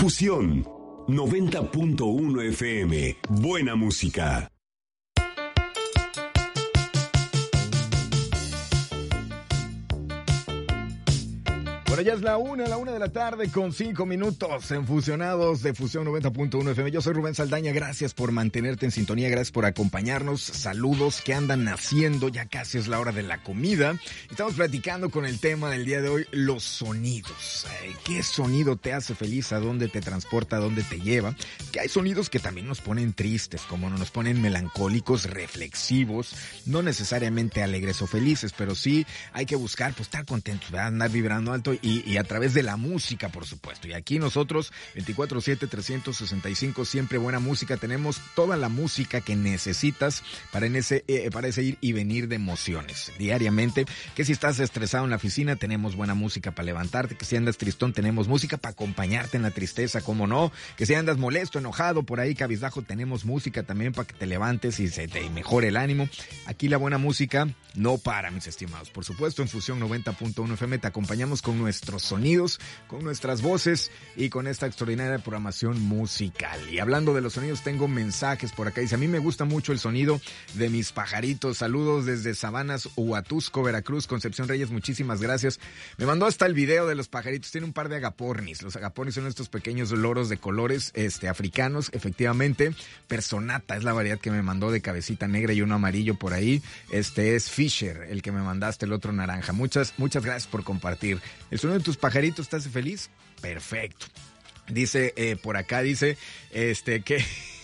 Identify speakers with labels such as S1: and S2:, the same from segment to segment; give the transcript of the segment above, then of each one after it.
S1: Fusión 90.1 FM. Buena música.
S2: Bueno, ya es la una de la tarde con 5 minutos en Fusionados de Fusión 90.1 FM. Yo soy Rubén Saldaña, gracias por mantenerte en sintonía, gracias por acompañarnos. Saludos, ¿qué andan haciendo? Ya casi es la hora de la comida. Estamos platicando con el tema del día de hoy, los sonidos. ¿Qué sonido te hace feliz? ¿A dónde te transporta? ¿A dónde te lleva? Que hay sonidos que también nos ponen tristes, como nos ponen melancólicos, reflexivos, no necesariamente alegres o felices, pero sí hay que buscar, pues, estar contentos, ¿verdad? Andar vibrando alto y a través de la música, por supuesto. Y aquí nosotros, 24/7, 365, siempre buena música. Tenemos toda la música que necesitas para ese ir y venir de emociones diariamente. Que si estás estresado en la oficina, tenemos buena música para levantarte. Que si andas tristón, tenemos música para acompañarte en la tristeza, cómo no. Que si andas molesto, enojado, por ahí cabizbajo, tenemos música también para que te levantes y se te mejore el ánimo. Aquí la buena música no para, mis estimados. Por supuesto, en Fusión 90.1 FM te acompañamos con nuestros sonidos, con nuestras voces y con esta extraordinaria programación musical. Y hablando de los sonidos, tengo mensajes por acá. Dice, a mí me gusta mucho el sonido de mis pajaritos. Saludos desde Sabanas, Huatusco, Veracruz. Concepción Reyes, muchísimas gracias. Me mandó hasta el video de los pajaritos. Tiene un par de agapornis. Los agapornis son estos pequeños loros de colores africanos, efectivamente. Personata es la variedad que me mandó, de cabecita negra y uno amarillo por ahí. Este es Fisher, el que me mandaste, el otro naranja. Muchas gracias por compartir. ¿El sonido de tus pajaritos te hace feliz? Perfecto. Dice, por acá dice, que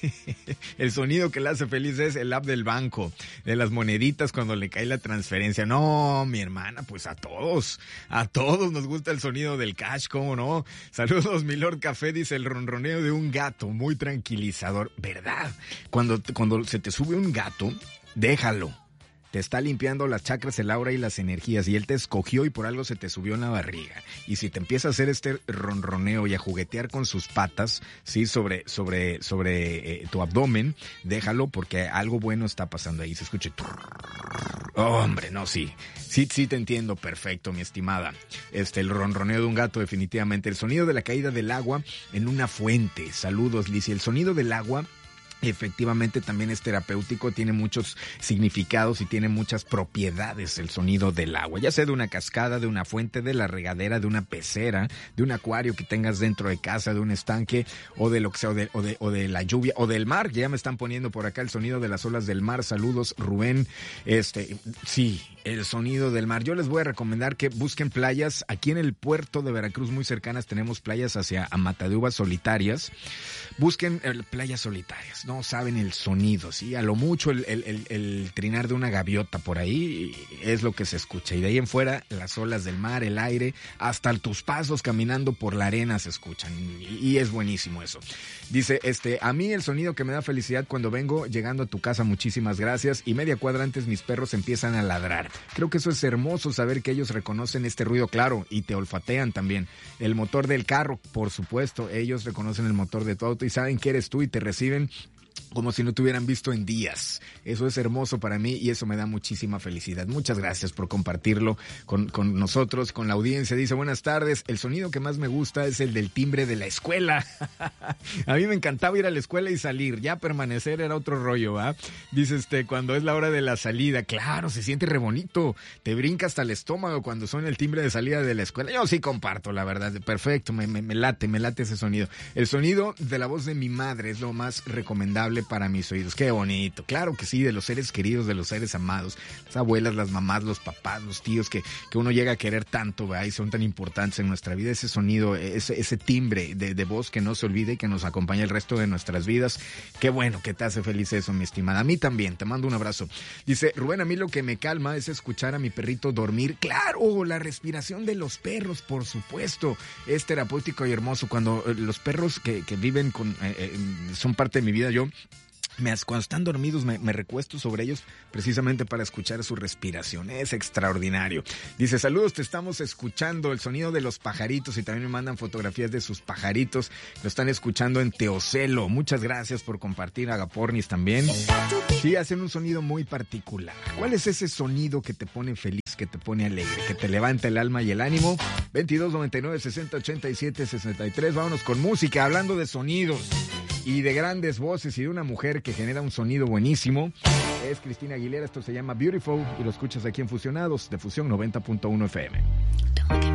S2: el sonido que le hace feliz es el app del banco, de las moneditas cuando le cae la transferencia. No, mi hermana, pues a todos nos gusta el sonido del cash, ¿cómo no? Saludos, mi Lord Café, dice, el ronroneo de un gato, muy tranquilizador. ¿Verdad? Cuando se te sube un gato, déjalo. Te está limpiando las chakras, el aura y las energías, y él te escogió y por algo se te subió en la barriga. Y si te empieza a hacer este ronroneo y a juguetear con sus patas, sí, sobre tu abdomen, déjalo, porque algo bueno está pasando ahí. Se escucha. Oh, hombre, no, sí te entiendo perfecto, mi estimada. El ronroneo de un gato, definitivamente. El sonido de la caída del agua en una fuente. Saludos, Lizy. El sonido del agua, efectivamente, también es terapéutico, tiene muchos significados y tiene muchas propiedades el sonido del agua, ya sea de una cascada, de una fuente, de la regadera, de una pecera, de un acuario que tengas dentro de casa, de un estanque, o de lo que sea, o de la lluvia, o del mar. Ya me están poniendo por acá el sonido de las olas del mar. Saludos, Rubén. Sí, el sonido del mar. Yo les voy a recomendar que busquen playas. Aquí en el puerto de Veracruz, muy cercanas, tenemos playas hacia Mata de Uvas solitarias. Busquen playas solitarias. No saben el sonido, ¿sí? A lo mucho el trinar de una gaviota por ahí es lo que se escucha. Y de ahí en fuera, las olas del mar, el aire, hasta tus pasos caminando por la arena se escuchan. Y es buenísimo eso. Dice, a mí el sonido que me da felicidad cuando vengo llegando a tu casa, muchísimas gracias. Y media cuadra antes mis perros empiezan a ladrar. Creo que eso es hermoso, saber que ellos reconocen este ruido, claro, y te olfatean también. El motor del carro, por supuesto, ellos reconocen el motor de tu auto y saben que eres tú y te reciben como si no te hubieran visto en días. Eso es hermoso para mí y eso me da muchísima felicidad. Muchas gracias por compartirlo con nosotros, con la audiencia. Dice, buenas tardes, el sonido que más me gusta es el del timbre de la escuela. A mí me encantaba ir a la escuela y salir, ya permanecer era otro rollo, ¿va? Dice, cuando es la hora de la salida, claro, se siente re bonito, te brinca hasta el estómago cuando suena el timbre de salida de la escuela. Yo sí comparto, la verdad, perfecto, me late ese sonido. El sonido de la voz de mi madre es lo más recomendable para mis oídos. Qué bonito, claro que sí, de los seres queridos, de los seres amados, las abuelas, las mamás, los papás, los tíos que uno llega a querer tanto, ¿verdad? Y son tan importantes en nuestra vida. Ese sonido, ese timbre de voz que no se olvide y que nos acompaña el resto de nuestras vidas. Qué bueno que te hace feliz eso, mi estimada. A mí también, te mando un abrazo. Dice, Rubén, a mí lo que me calma es escuchar a mi perrito dormir. Claro, la respiración de los perros, por supuesto, es terapéutico y hermoso. Cuando los perros que viven son parte de mi vida, cuando están dormidos me recuesto sobre ellos precisamente para escuchar su respiración. Es extraordinario. Dice, saludos, te estamos escuchando, el sonido de los pajaritos, y también me mandan fotografías de sus pajaritos. Lo están escuchando en Teocelo. Muchas gracias por compartir. Agapornis también. Sí, hacen un sonido muy particular. ¿Cuál es ese sonido que te pone feliz, que te pone alegre, que te levanta el alma y el ánimo. 22 99 60 87 63. Vámonos con música, hablando de sonidos y de grandes voces y de una mujer que genera un sonido buenísimo. Es Cristina Aguilera, esto se llama Beautiful y lo escuchas aquí en Fusionados de Fusión 90.1 FM.